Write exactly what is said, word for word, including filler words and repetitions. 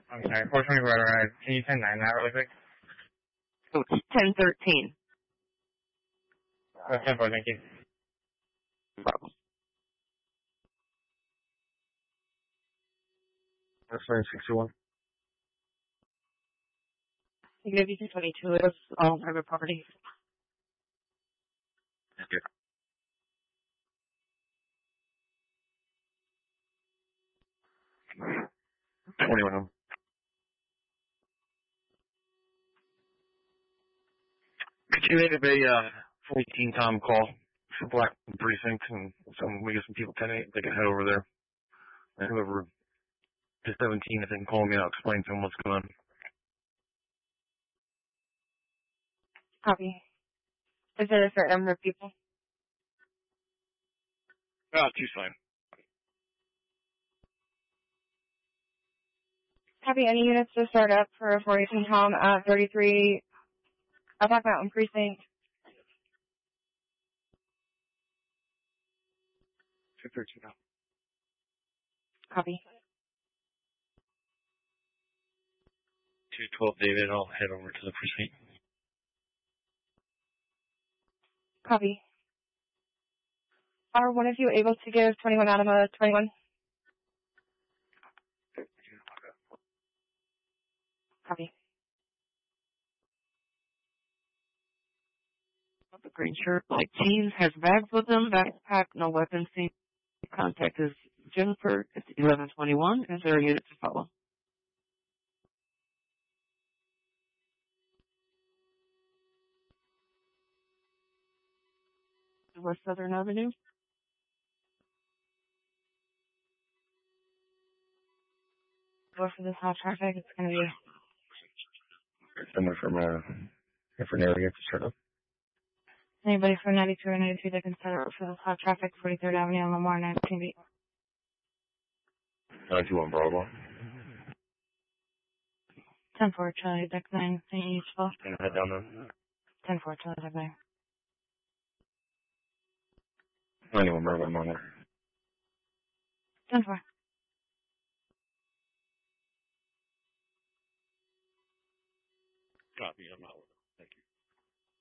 I'm sorry, four twenty Red Ride. Can you ten nine that really quick? So it's ten thirteen. Uh, ten four, thank you. No problem. That's nine sixty-one. Negative two twenty-two is all private property. Thank you. twenty-one. Could you make a uh, fourteen Tom call for Black Precinct and some, we get some people ten eight, they can head over there. And whoever is seventeen, if they can call me, I'll explain to them what's going on. Copy. Is there a certain number of people? Oh, two's fine. Copy. Any units to start up for four eighteen Tom at thirty-three Black Mountain Precinct? two thirteen now. Copy. two twelve David, I'll head over to the precinct. Copy. Are one of you able to give twenty-one Adama twenty-one? Copy. The green shirt, black jeans, has bags with them, backpack, no weapons seen. Contact is Jennifer. It's eleven twenty-one. Is there a unit to follow? West Southern Avenue. Go for this hot traffic. It's going to be Someone from a different area to start up. anybody from ninety-two or ninety-three that can start up for this hot traffic. forty-third Avenue and Lamar, nineteen B. ninety-one Bravo. ten four, Charlie, deck nine, Saint Useful. Can I head down there? ten four, Charlie, deck nine. ninety-one Bravo, I'm on there. ten four. Copy, I'm out.